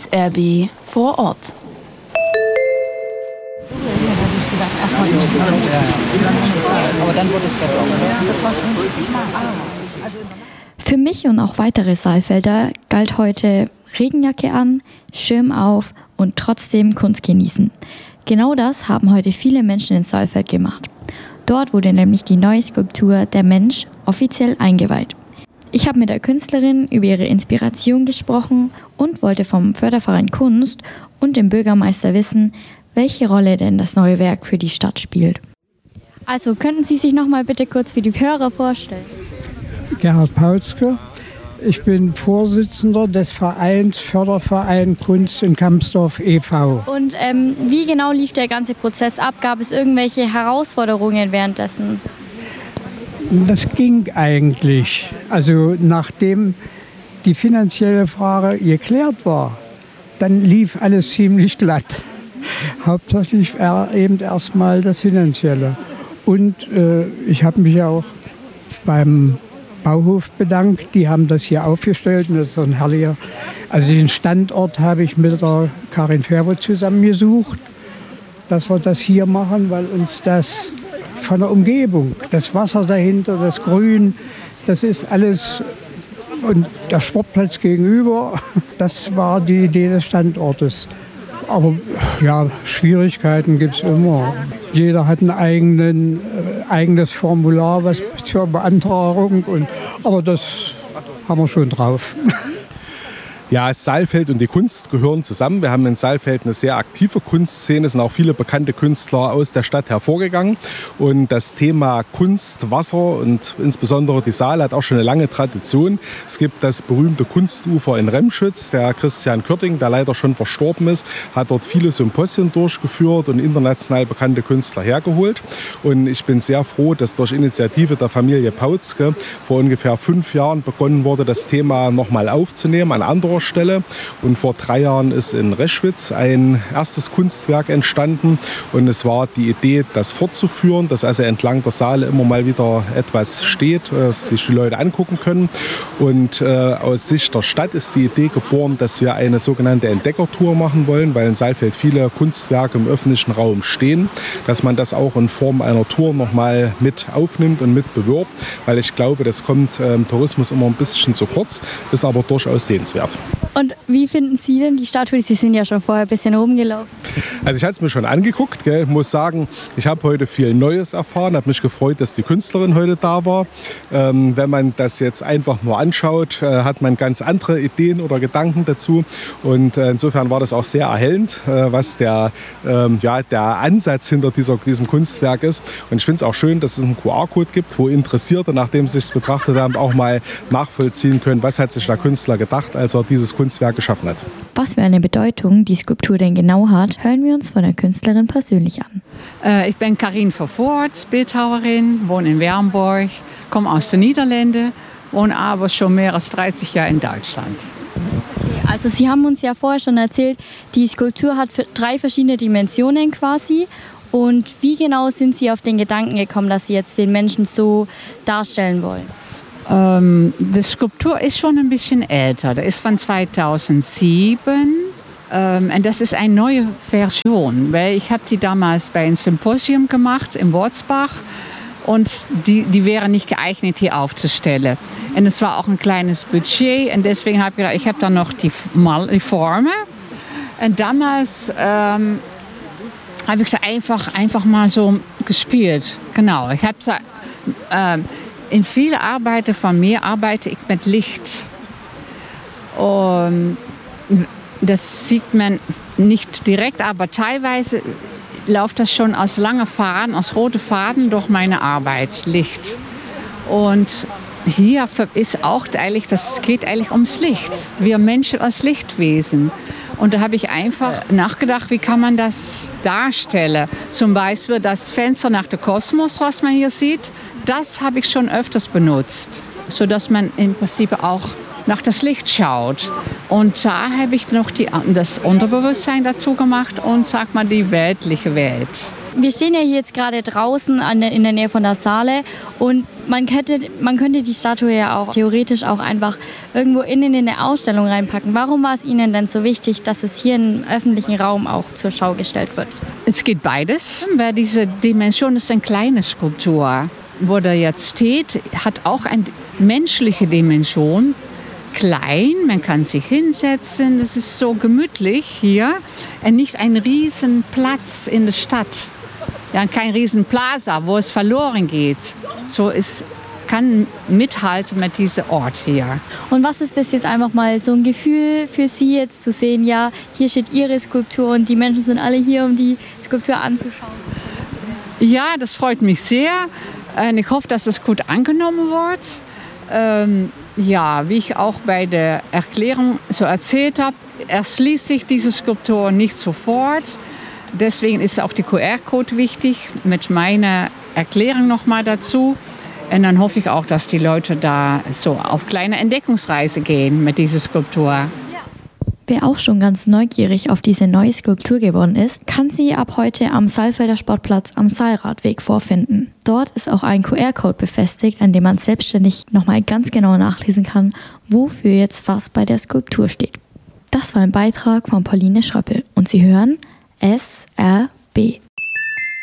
SRB vor Ort. Aber dann wird es besser. Für mich und auch weitere Saalfelder galt heute Regenjacke an, Schirm auf und trotzdem Kunst genießen. Genau das haben heute viele Menschen in Saalfeld gemacht. Dort wurde nämlich die neue Skulptur Der Mensch offiziell eingeweiht. Ich habe mit der Künstlerin über ihre Inspiration gesprochen und wollte vom Förderverein Kunst und dem Bürgermeister wissen, welche Rolle denn das neue Werk für die Stadt spielt. Also könnten Sie sich noch mal bitte kurz für die Hörer vorstellen? Gerhard Paulske. Ich bin Vorsitzender des Förderverein Kunst in Kamsdorf e.V. Und wie genau lief der ganze Prozess ab? Gab es irgendwelche Herausforderungen währenddessen? Das ging eigentlich. Also nachdem die finanzielle Frage geklärt war, dann lief alles ziemlich glatt. Hauptsächlich eben erstmal das Finanzielle. Und ich habe mich auch beim Bauhof bedankt. Die haben das hier aufgestellt und das ist so ein herrlicher. Also den Standort habe ich mit der Karin Ferber zusammengesucht, dass wir das hier machen, weil uns das von der Umgebung, das Wasser dahinter, das Grün, das ist alles und der Sportplatz gegenüber, das war die Idee des Standortes. Aber ja, Schwierigkeiten gibt es immer. Jeder hat ein eigenes Formular, was zur Beantragung. Aber das haben wir schon drauf. Ja, Saalfeld und die Kunst gehören zusammen. Wir haben in Saalfeld eine sehr aktive Kunstszene. Es sind auch viele bekannte Künstler aus der Stadt hervorgegangen. Und das Thema Kunst, Wasser und insbesondere die Saale hat auch schon eine lange Tradition. Es gibt das berühmte Kunstufer in Remschütz. Der Christian Körting, der leider schon verstorben ist, hat dort viele Symposien durchgeführt und international bekannte Künstler hergeholt. Und ich bin sehr froh, dass durch Initiative der Familie Paulske vor ungefähr 5 Jahren begonnen wurde, das Thema nochmal aufzunehmen an anderer Stelle. Und vor 3 Jahren ist in Reschwitz ein erstes Kunstwerk entstanden. Und es war die Idee, das fortzuführen, dass also entlang der Saale immer mal wieder etwas steht, dass sich die Leute angucken können. Und aus Sicht der Stadt ist die Idee geboren, dass wir eine sogenannte Entdeckertour machen wollen, weil in Saalfeld viele Kunstwerke im öffentlichen Raum stehen, dass man das auch in Form einer Tour nochmal mit aufnimmt und mit bewirbt, weil ich glaube, das kommt im Tourismus immer ein bisschen zu kurz, ist aber durchaus sehenswert. Und wie finden Sie denn die Statue? Sie sind ja schon vorher ein bisschen rumgelaufen. Also ich hatte es mir schon angeguckt. Ich muss sagen, ich habe heute viel Neues erfahren. Habe mich gefreut, dass die Künstlerin heute da war. Wenn man das jetzt einfach nur anschaut, hat man ganz andere Ideen oder Gedanken dazu. Und insofern war das auch sehr erhellend, was der Ansatz hinter diesem Kunstwerk ist. Und ich finde es auch schön, dass es einen QR-Code gibt, wo Interessierte, nachdem sie es betrachtet haben, auch mal nachvollziehen können, was hat sich der Künstler gedacht, als er dieses Kunstwerk geschaffen hat. Was für eine Bedeutung die Skulptur denn genau hat, hören wir uns von der Künstlerin persönlich an. Ich bin Karin Vervoort, Bildhauerin, wohne in Wernburg, komme aus den Niederlanden, wohne aber schon mehr als 30 Jahre in Deutschland. Okay, also Sie haben uns ja vorher schon erzählt, die Skulptur hat 3 verschiedene Dimensionen quasi. Und wie genau sind Sie auf den Gedanken gekommen, dass Sie jetzt den Menschen so darstellen wollen? Die Skulptur ist schon ein bisschen älter. Das ist von 2007. Und das ist eine neue Version, weil ich habe die damals bei einem Symposium gemacht in Wurzbach und die wäre nicht geeignet, hier aufzustellen. Und es war auch ein kleines Budget und deswegen habe ich gedacht, ich habe dann noch die Formen. Und damals habe ich da einfach mal so gespielt. Genau, ich habe in vielen Arbeiten von mir arbeite ich mit Licht. Und das sieht man nicht direkt, aber teilweise läuft das schon aus langen Faden, aus roten Faden durch meine Arbeit, Licht. Und hier ist auch eigentlich, das geht eigentlich ums Licht. Wir Menschen als Lichtwesen. Und da habe ich einfach nachgedacht, wie kann man das darstellen? Zum Beispiel das Fenster nach dem Kosmos, was man hier sieht, das habe ich schon öfters benutzt, sodass man im Prinzip auch nach das Licht schaut. Und da habe ich noch das Unterbewusstsein dazu gemacht und, sag mal, die weltliche Welt. Wir stehen ja hier jetzt gerade draußen in der Nähe von der Saale und man könnte die Statue ja auch theoretisch auch einfach irgendwo in eine Ausstellung reinpacken. Warum war es Ihnen denn so wichtig, dass es hier im öffentlichen Raum auch zur Schau gestellt wird? Es geht beides, weil diese Dimension ist eine kleine Skulptur. Wo der jetzt steht, hat auch eine menschliche Dimension. Klein, man kann sich hinsetzen, es ist so gemütlich hier. Und nicht ein riesen Platz in der Stadt. Ja, kein riesen Plaza, wo es verloren geht. So kann mithalten mit diesem Ort hier. Und was ist das jetzt einfach mal so ein Gefühl für Sie jetzt zu sehen, ja, hier steht Ihre Skulptur und die Menschen sind alle hier, um die Skulptur anzuschauen? Ja, das freut mich sehr. Und ich hoffe, dass es gut angenommen wird. Ja, wie ich auch bei der Erklärung so erzählt habe, erschließt sich diese Skulptur nicht sofort. Deswegen ist auch der QR-Code wichtig, mit meiner Erklärung nochmal dazu. Und dann hoffe ich auch, dass die Leute da so auf kleine Entdeckungsreise gehen mit dieser Skulptur. Wer auch schon ganz neugierig auf diese neue Skulptur geworden ist, kann sie ab heute am Saalfelder Sportplatz am Saalradweg vorfinden. Dort ist auch ein QR-Code befestigt, an dem man selbstständig nochmal ganz genau nachlesen kann, wofür jetzt was bei der Skulptur steht. Das war ein Beitrag von Pauline Schröppel und Sie hören SRB.